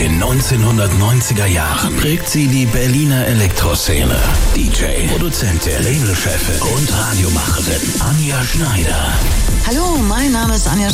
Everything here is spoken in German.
den 1990er Jahren prägt sie die Berliner Elektroszene. DJ, Produzentin, Labelchefin und Radiomacherin Anja Schneider. Hallo, mein Name ist Anja